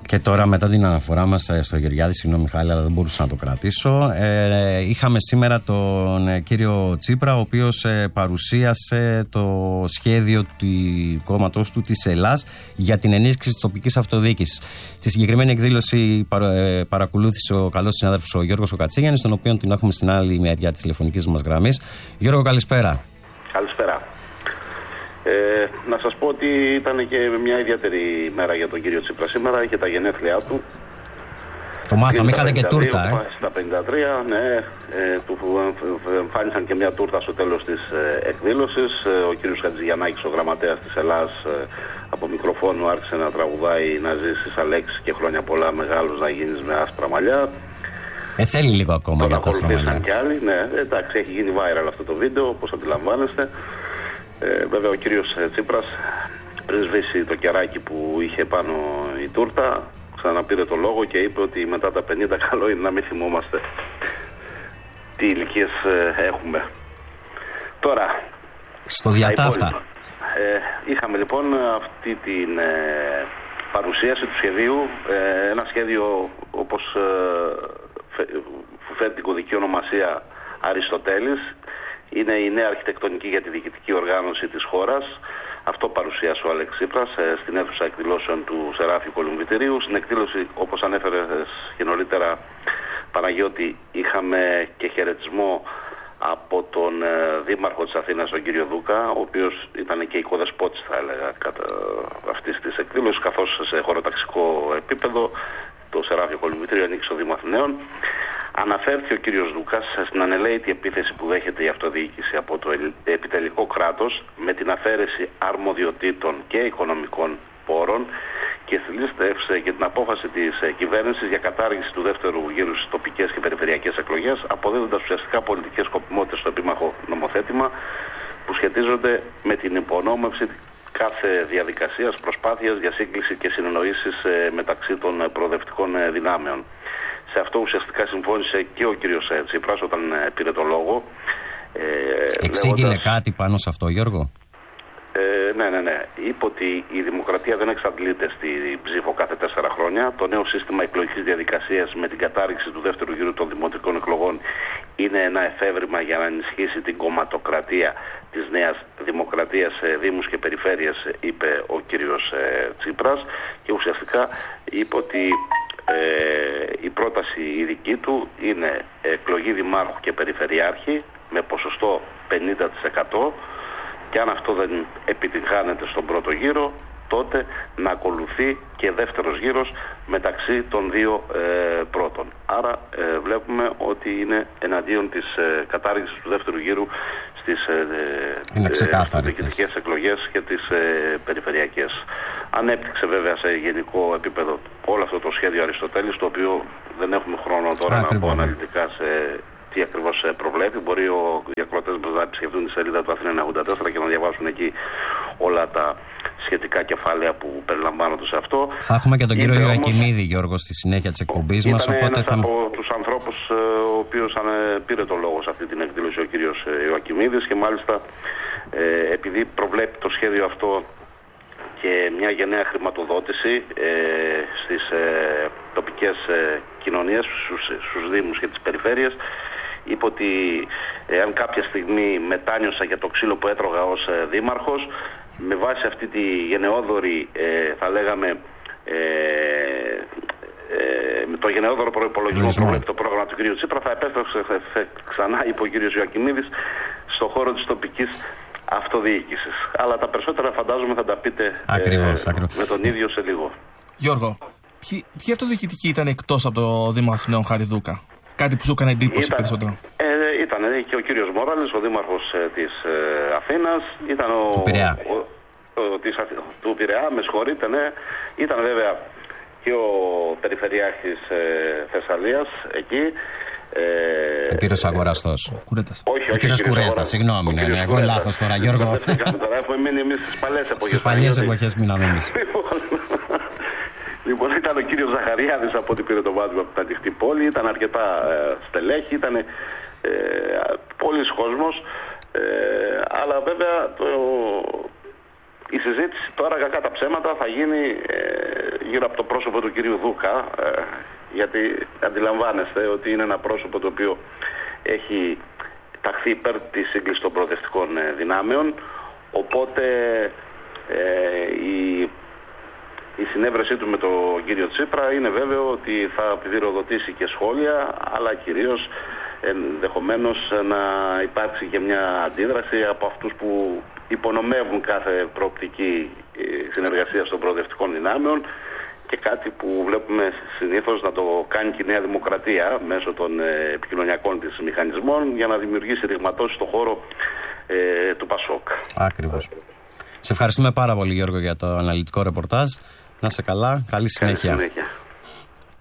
Και τώρα, μετά την αναφορά μας στο Γεωργιάδη, συγγνώμη Μιχάλη, αλλά δεν μπορούσα να το κρατήσω, είχαμε σήμερα τον κύριο Τσίπρα, ο οποίος παρουσίασε το σχέδιο του κόμματος του της Ελλάς για την ενίσχυση της τοπικής αυτοδιοίκησης. Στη συγκεκριμένη εκδήλωση παρακολούθησε ο καλός συνάδελφος ο Γιώργος Κατσίγιαννης, τον οποίο την έχουμε στην άλλη μεριά της τηλεφωνικής μας γραμμής. Γιώργο, καλησπέρα. Καλησπέρα. Να σας πω ότι ήταν και μια ιδιαίτερη μέρα για τον κύριο Τσίπρα σήμερα και τα γενέθλιά του. Το μάθαμε, είχατε και τούρτα, Στα 53, ναι, του εμφάνισαν και μια τούρτα στο τέλος της εκδήλωσης. Ο κύριος Χατζηγιαννάκης, ο γραμματέας της Ελλάς, από μικροφόνο άρχισε να τραγουδάει «Να ζήσεις Αλέξη και χρόνια πολλά, μεγάλος να γίνεις με άσπρα μαλλιά». Θέλει λίγο ακόμα για τα άσπρα μαλλιά. Και άλλοι, ναι, εντάξει, έχει γίνει viral αυτό το βίντεο, όπως αντιλαμβάνεστε. Βέβαια ο κύριος Τσίπρας, πριν σβήσει το κεράκι που είχε πάνω η τούρτα, ξαναπήρε το λόγο και είπε ότι μετά τα 50 καλό είναι να μην θυμόμαστε τι ηλικίες έχουμε. Τώρα, στο διατάφτα. Είχαμε λοιπόν αυτή την παρουσίαση του σχεδίου, ένα σχέδιο όπως φέρει την κωδική ονομασία Αριστοτέλης. Είναι η νέα αρχιτεκτονική για τη διοικητική οργάνωση της χώρας. Αυτό παρουσίασε ο Αλέξης Τσίπρας στην αίθουσα εκδηλώσεων του Σεράφιου Κολυμβητηρίου. Στην εκδήλωση, όπως ανέφερε και νωρίτερα Παναγιώτη, είχαμε και χαιρετισμό από τον Δήμαρχο της Αθήνας, τον κύριο Δούκα, ο οποίος ήταν και οικοδεσπότης, θα έλεγα, κατά αυτής της εκδήλωσης, καθώς σε χωροταξικό επίπεδο το Σεράφιο Κολυμβητήριο ανήκει στο Δήμο Αθηναίων. Αναφέρθηκε ο κύριος Δούκας στην ανελαίητη επίθεση που δέχεται η αυτοδιοίκηση από το επιτελικό κράτος με την αφαίρεση αρμοδιοτήτων και οικονομικών πόρων και θλίστευσε και την απόφαση της κυβέρνησης για κατάργηση του δεύτερου γύρου στις τοπικές και περιφερειακές εκλογές, αποδίδοντας ουσιαστικά πολιτικές σκοπιμότητες στο επίμαχο νομοθέτημα που σχετίζονται με την υπονόμευση κάθε διαδικασίας, προσπάθειας για σύγκληση και συνεννοήσεις μεταξύ των προοδευτικών δυνάμεων. Σε αυτό ουσιαστικά συμφώνησε και ο κύριος Τσίπρας όταν πήρε το λόγο. Εξήγηλε κάτι πάνω σε αυτό, Γιώργο? Ναι. Είπε ότι η δημοκρατία δεν εξαντλείται στη ψήφο κάθε 4 χρόνια. Το νέο σύστημα εκλογικής διαδικασίας με την κατάργηση του δεύτερου γύρου των δημοτικών εκλογών είναι ένα εφεύρημα για να ενισχύσει την κομματοκρατία της νέας δημοκρατίας σε δήμους και περιφέρειες, είπε ο κύριος Τσίπρας, και ουσιαστικά είπε ότι η πρόταση η δική του είναι εκλογή δημάρχου και περιφερειάρχη με ποσοστό 50%, και αν αυτό δεν επιτυγχάνεται στον πρώτο γύρο, τότε να ακολουθεί και δεύτερος γύρος μεταξύ των δύο πρώτων. Άρα βλέπουμε ότι είναι εναντίον της κατάργησης του δεύτερου γύρου στις διοικητικές εκλογές και τις περιφερειακές. Ανέπτυξε βέβαια σε γενικό επίπεδο όλο αυτό το σχέδιο Αριστοτέλης, το οποίο δεν έχουμε χρόνο τώρα να πω αναλυτικά σε τι ακριβώς προβλέπει. Μπορεί οι ακροατές μας να επισκεφτούν τη σελίδα του Αθήνα 94 και να διαβάσουν εκεί όλα τα σχετικά κεφάλαια που περιλαμβάνονται σε αυτό. Θα έχουμε και τον κύριο Ιωακημίδη, Γιώργο, στη συνέχεια της εκπομπής μας. Ήταν ένας από τους ανθρώπους ο οποίος πήρε το λόγο σε αυτή την εκδήλωση, ο κύριος Ιωακημίδης, και μάλιστα επειδή προβλέπει το σχέδιο αυτό και μια γενναία χρηματοδότηση στις τοπικές κοινωνίες, στους δήμους και τις περιφέρειες, είπε ότι αν κάποια στιγμή μετάνιωσα για το ξύλο που έτρωγα ως δήμαρχος, με βάση αυτή τη γενναιόδορη, θα λέγαμε, με το γενναιόδωρο προϋπολογισμό που προβλέπει το πρόγραμμα του κ. Τσίπρα, θα επέστρεψε ξανά, είπε ο κ. Ιωακημίδης, στον χώρο της τοπικής αυτοδιοίκησης. Αλλά τα περισσότερα φαντάζομαι θα τα πείτε ακριβώς. με τον ίδιο σε λίγο. Γιώργο, ποιοι αυτοδιοικητικοί ήταν εκτός από το Δήμο Αθηναίων Χαριδούκα? Κάτι που σου έκανε εντύπωση περισσότερο? Ήταν και ο κύριος Μόραλης, ο δήμαρχος της Αθήνας, ήταν του Πειραιά. Του Πειραιά, με συγχωρείτε, ναι. Ήταν βέβαια και ο περιφερειάρχης Θεσσαλίας εκεί. Ο κύριος Αγοραστός. Όχι, ο κύριος Κουρέστας, συγγνώμη, ναι, εγώ λάθος τώρα, Γιώργο. Έχουμε μείνει εμείς στις παλιές εποχές. Στις παλιές εποχές μείναμε εμείς. Λοιπόν, ήταν ο κύριος Ζαχαριάδης από ό,τι πήρε το βάσμα από την ανοιχτή πόλη, ήταν αρκετά στελέχη, ήταν πολλής κόσμος, αλλά βέβαια η συζήτηση τώρα, κακά τα ψέματα, θα γίνει γύρω από το πρόσωπο του κυρίου Δούκα, γιατί αντιλαμβάνεστε ότι είναι ένα πρόσωπο το οποίο έχει ταχθεί υπέρ της σύγκλησης των προοδευτικών δυνάμεων, οπότε η συνέβρεσή του με τον κύριο Τσίπρα είναι βέβαιο ότι θα πηδηροδοτήσει και σχόλια, αλλά κυρίως ενδεχομένως να υπάρξει και μια αντίδραση από αυτούς που υπονομεύουν κάθε προοπτική συνεργασία των προοδευτικών δυνάμεων, και κάτι που βλέπουμε συνήθως να το κάνει και η Νέα Δημοκρατία μέσω των επικοινωνιακών της μηχανισμών για να δημιουργήσει ρηγματώσεις στον χώρο του ΠΑΣΟΚ. Ακριβώς. Σε ευχαριστούμε πάρα πολύ, Γιώργο, για το αναλυτικό ρεπορτάζ. Να είσαι καλά, καλή συνέχεια.